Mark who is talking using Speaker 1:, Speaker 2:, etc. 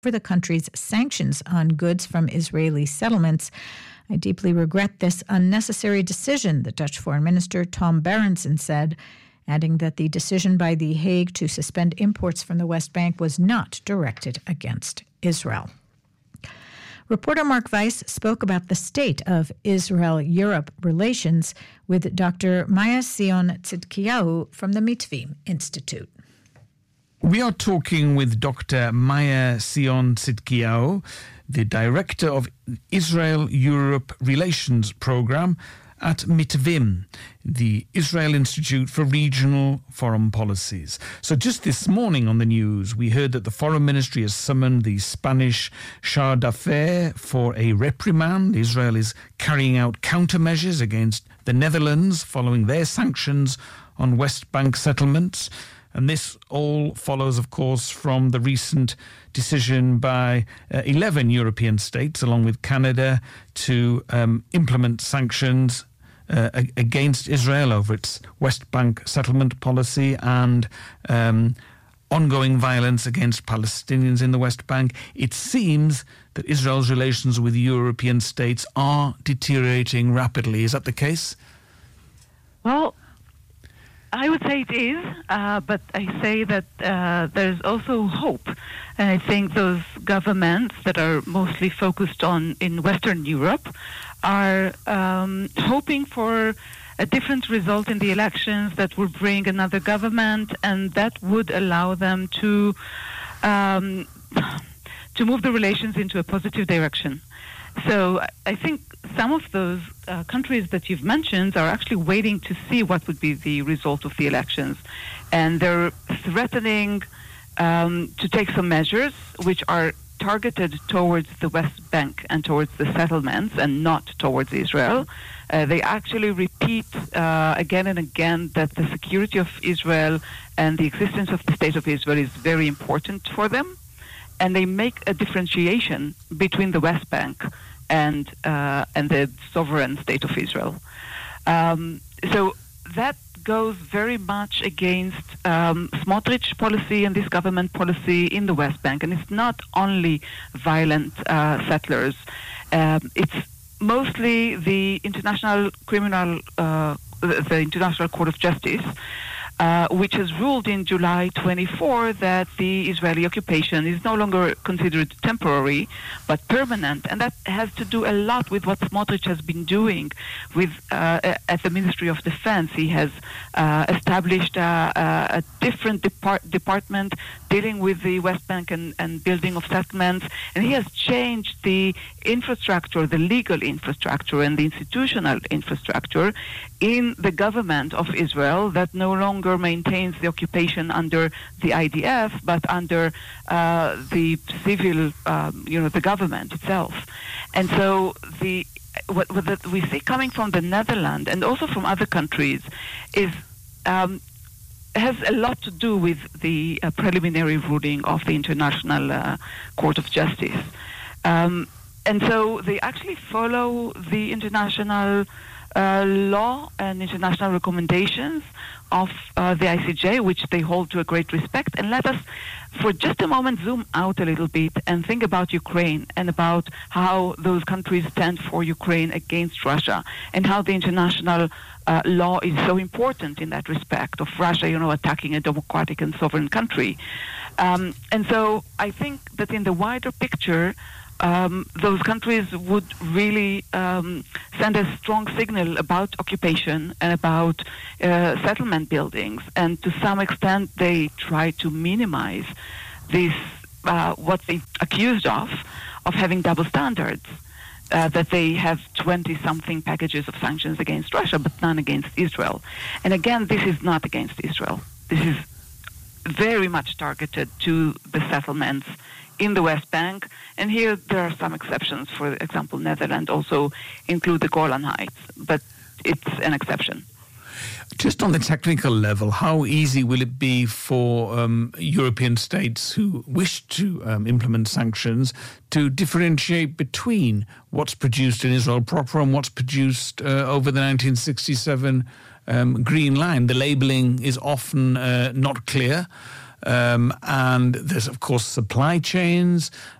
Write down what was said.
Speaker 1: for the country's sanctions on goods from Israeli settlements. I deeply regret this unnecessary decision, the Dutch Foreign Minister Tom Berendsen said, adding that the decision by The Hague to suspend imports from the West Bank was not directed against Israel. Reporter Mark Weiss spoke about the state of Israel-Europe relations with Dr. Maya Sion Tzidkiyahu from the Mitvim Institute.
Speaker 2: We are talking with Dr. Maya Sion Tzidkiyahu, the director of Israel-Europe Relations Program at Mitvim, the Israel Institute for Regional Foreign Policies. So just this morning on the news, we heard that the Foreign Ministry has summoned the Spanish Chargé d'Affaires for a reprimand. Israel is carrying out countermeasures against the Netherlands following their sanctions on West Bank settlements. And this all follows, of course, from the recent decision by 11 European states, along with Canada, to implement sanctions against Israel over its West Bank settlement policy and ongoing violence against Palestinians in the West Bank. It seems that Israel's relations with European states are deteriorating rapidly. Is that the case?
Speaker 3: Well, I would say it is, but I say that there's also hope. And I think those governments that are mostly focused in Western Europe are hoping for a different result in the elections that will bring another government, and that would allow them to move the relations into a positive direction. So I think some of those countries that you've mentioned are actually waiting to see what would be the result of the elections. And they're threatening to take some measures which are targeted towards the West Bank and towards the settlements and not towards Israel. They actually repeat again and again that the security of Israel and the existence of the State of Israel is very important for them. And they make a differentiation between the West Bank and the sovereign State of Israel. So that goes very much against Smotrich policy and this government policy in the West Bank. And it's not only violent settlers. It's mostly the International International Court of Justice, which has ruled in July 24 that the Israeli occupation is no longer considered temporary, but permanent. And that has to do a lot with what Smotrich has been doing with at the Ministry of Defense. He has established a different department dealing with the West Bank and building of settlements. And he has changed the infrastructure, the legal infrastructure and the institutional infrastructure in the government of Israel that no longer maintains the occupation under the IDF, but under the civil, the government itself. And so what we see coming from the Netherlands and also from other countries is has a lot to do with the preliminary ruling of the International Court of Justice. And so they actually follow the international law and international recommendations of the ICJ, which they hold to a great respect. And let us, for just a moment, zoom out a little bit and think about Ukraine and about how those countries stand for Ukraine against Russia and how the international law is so important in that respect of Russia, attacking a democratic and sovereign country. And so I think that in the wider picture, those countries would really send a strong signal about occupation and about settlement buildings. And to some extent, they try to minimize this, what they're accused of having double standards, that they have 20-something packages of sanctions against Russia, but none against Israel. And again, this is not against Israel. This is very much targeted to the settlements in the West Bank, and here there are some exceptions. For example, Netherlands also include the Golan Heights, but it's an exception.
Speaker 2: Just on the technical level, how easy will it be for European states who wish to implement sanctions to differentiate between what's produced in Israel proper and what's produced over the 1967 Green Line? The labeling is often not clear. And there's, of course, supply chains.